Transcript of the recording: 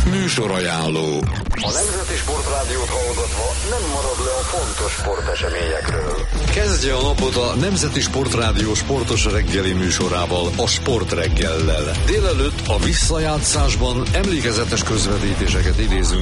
Műsorajánló. A Nemzeti Sportrádiót hallgatva nem marad le a fontos sporteseményekről. Kezdje a napot a Nemzeti Sportrádió sportos reggeli műsorával, a Sportreggellel. Délelőtt a visszajátszásban emlékezetes közvetítéseket idézünk